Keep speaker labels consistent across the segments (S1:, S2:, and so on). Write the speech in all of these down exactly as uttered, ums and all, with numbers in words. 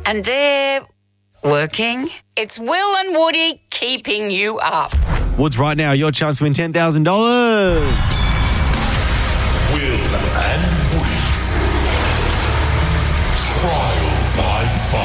S1: and they're working. It's Will and Woody keeping you up.
S2: Woods, right now, your chance to win ten thousand dollars.
S3: Will and Woody's Trial by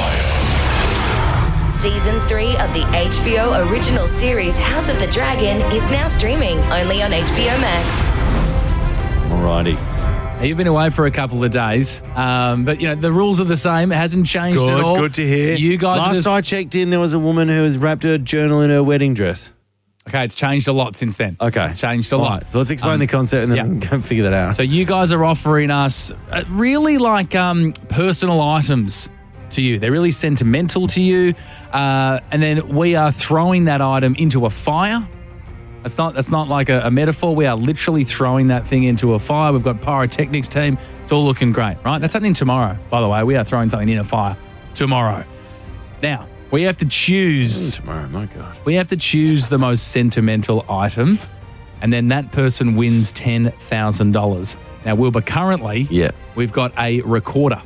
S3: Fire.
S4: Season three of the H B O original series House of the Dragon is now streaming only on H B O Max.
S2: Alrighty.
S5: You've been away for a couple of days, um, but, you know, the rules are the same. It hasn't changed
S2: Good,
S5: at all.
S2: good to hear.
S5: You guys
S2: Last
S5: are just...
S2: I checked in, there was a woman who has wrapped her journal in her wedding dress.
S5: Okay, it's changed a lot since then.
S2: Okay.
S5: It's changed a
S2: All
S5: lot.
S2: right, so let's explain
S5: Um,
S2: the concept and then
S5: yeah.
S2: we can figure that out.
S5: So you guys are offering us uh, really like um, personal items to you. They're really sentimental to you. Uh, and then we are throwing that item into a fire. That's not that's not like a, a metaphor. We are literally throwing that thing into a fire. We've got pyrotechnics team. It's all looking great, right? That's happening tomorrow, by the way. We are throwing something in a fire tomorrow. Now, we have to choose...
S2: Tomorrow, my God.
S5: We have to choose the most sentimental item, and then that person wins ten thousand dollars. Now, Wilbur, currently,
S2: Yeah.
S5: we've got a recorder.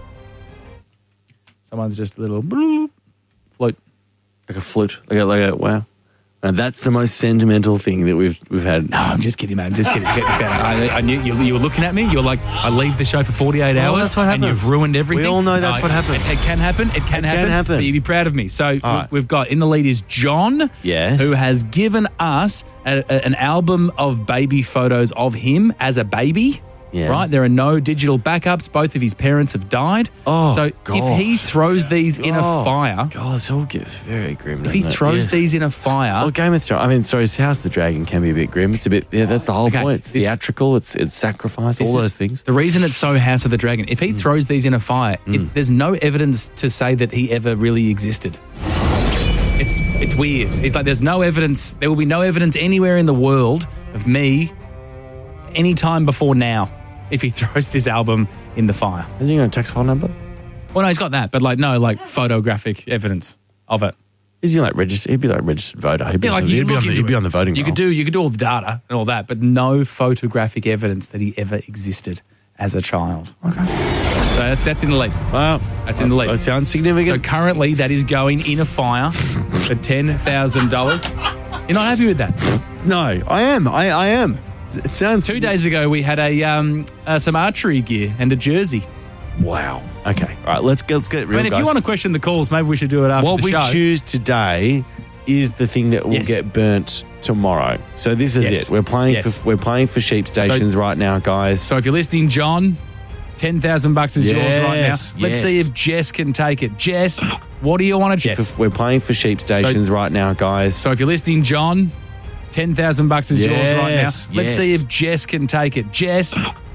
S5: Someone's just a little bloop, flute.
S2: Like a flute. Like a, like a wow. And that's the most sentimental thing that we've we've had.
S5: No, I'm just kidding, man. I'm just kidding. Get this guy. I, I knew you, you were looking at me. You were like, I leave the show for forty-eight
S2: Well,
S5: hours
S2: that's what
S5: and
S2: happens.
S5: you've ruined everything.
S2: We all know that's
S5: No,
S2: what happens.
S5: It, it can happen. It can
S2: It
S5: happen.
S2: can happen.
S5: But you'd be proud of me. So
S2: All right.
S5: we've got in the lead is John,
S2: Yes.
S5: who has given us a, a, an album of baby photos of him as a baby.
S2: Yeah.
S5: Right? There are no digital backups. Both of his parents have died.
S2: Oh,
S5: so if he
S2: gosh.
S5: throws these in a
S2: Oh,
S5: fire,
S2: God, it's all gets very grim.
S5: if he
S2: doesn't it?
S5: throws
S2: Yes.
S5: these in a fire,
S2: Well, Game of Thrones. I mean, sorry, House of the Dragon can be a bit grim. It's a bit. Yeah, that's the whole
S5: Okay,
S2: point. It's
S5: this-
S2: theatrical. It's it's sacrifice.
S5: This
S2: All
S5: is-
S2: those things.
S5: The reason it's so House of the Dragon, if
S2: Mm.
S5: he throws these in a fire, it, there's no evidence to say that he ever really existed. It's it's weird. It's like there's no evidence. There will be no evidence anywhere in the world of me any time before now if he throws this album in the fire.
S2: Has he got a tax file number?
S5: Well, no, he's got that, but like no, like photographic evidence of it.
S2: Is he like registered? He'd be like registered voter. He'd be,
S5: Yeah,
S2: on,
S5: like
S2: the,
S5: you
S2: he'd
S5: could
S2: be,
S5: look
S2: on, the,
S5: into
S2: he'd be
S5: it.
S2: on the voting
S5: You
S2: roll.
S5: could do you could do all the data and all that, but no photographic evidence that he ever existed as a child. Okay, so that's, that's in the lead.
S2: Well,
S5: That's in the lead.
S2: That sounds
S5: So
S2: significant.
S5: currently, that is going in a fire for ten thousand dollars. You're not happy with that?
S2: no, I am. I, I am. It sounds
S5: Two days ago, we had a um, uh, some archery gear and a jersey.
S2: Wow. Okay. All right. Let's get let's get
S5: I
S2: real.
S5: mean, if
S2: guys.
S5: you want to question the calls, maybe we should do it after
S2: what
S5: the
S2: we
S5: show.
S2: choose today is the thing that will
S5: Yes.
S2: get burnt tomorrow. So this is
S5: Yes.
S2: it. We're playing
S5: Yes.
S2: for we're playing for sheep stations right now, guys.
S5: So if you're listening, John, ten thousand bucks is yours right now.
S2: Yes,
S5: Let's
S2: yes.
S5: see if Jess can take it. Jess, what do you want to Jess?
S2: We're playing for sheep stations right now, guys.
S5: So if you're listening, John, ten thousand bucks is yours right now.
S2: Yes,
S5: Let's
S2: yes.
S5: see if Jess can take it. Jess,